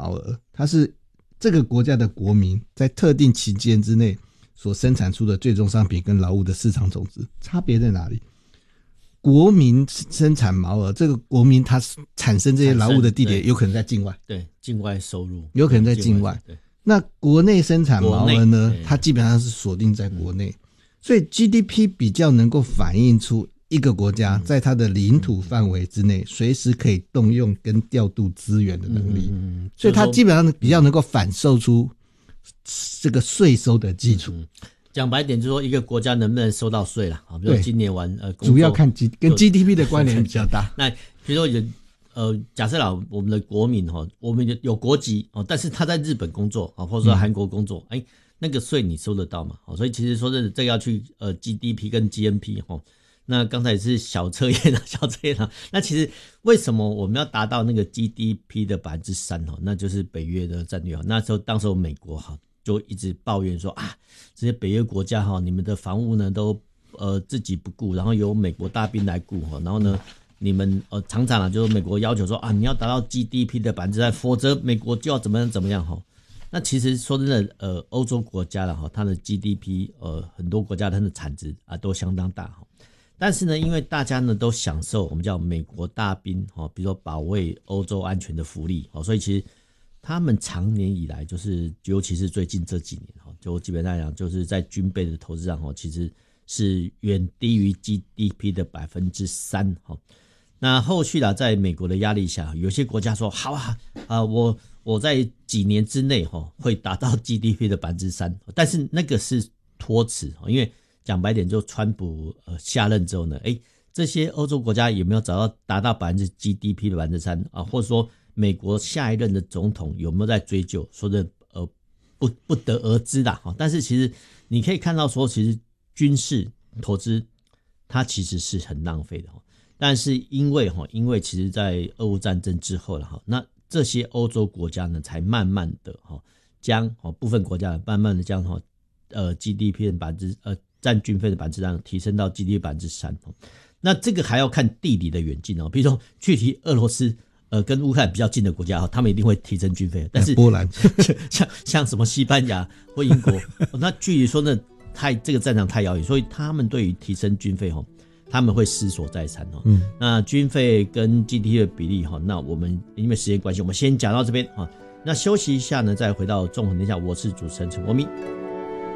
毛额，它是这个国家的国民在特定期间之内所生产出的最终商品跟劳务的市场总值差别在哪里？国民生产毛额，这个国民他产生这些劳务的地点有可能在境外， 对，境外收入有可能在境外。那国内生产毛额呢，它基本上是锁定在国内，所以 GDP 比较能够反映出一个国家在它的领土范围之内随时可以动用跟调度资源的能力，所以它基本上比较能够反映出这个税收的基础。 讲白点就是说一个国家能不能收到税啦，比如说今年完主要看跟 GDP 的关联比较大。 那比如说假设啦，我们的国民我们有国籍但是他在日本工作或者说韩国工作，那个税你收得到嘛？所以其实说这个要去GDP 跟 GNP 那刚才也是小测验啊。那其实为什么我们要达到那个 GDP 的 3%那就是北约的战略那时候当时美国就一直抱怨说这些北约国家你们的防务呢都自己不顾，然后由美国大兵来顾然后呢你们常常就是美国要求说你要达到 GDP 的 3%， 否则美国就要怎么样那其实说真的欧洲国家啦它的 GDP 很多国家它的产值都相当大但是呢因为大家呢都享受我们叫美国大兵比如说保卫欧洲安全的福利所以其实他们长年以来就是尤其是最近这几年就基本上来讲就是在军备的投资上其实是远低于 GDP 的 3%。那后续啦在美国的压力下有些国家说好我在几年之内会达到 GDP 的 3%， 但是那个是托词因为讲白点就川普下任之后呢这些欧洲国家有没有达到 GDP 的 3%或者说美国下一任的总统有没有在追究，说的不得而知啦但是其实你可以看到说其实军事投资它其实是很浪费的但是因为其实在俄乌战争之后了那这些欧洲国家呢才慢慢的将部分国家慢慢的将GDP 的占军费的 3% 提升到 GDP 3%那这个还要看地理的远近比如说具体俄罗斯跟乌克兰比较近的国家他们一定会提升军费，但是波兰像什么西班牙或英国那距离说呢这个战场太遥远，所以他们对于提升军费他们会思索再三那军费跟 GDP 的比例那我们因为时间关系我们先讲到这边那休息一下呢再回到纵横天下，我是主持人陈国民。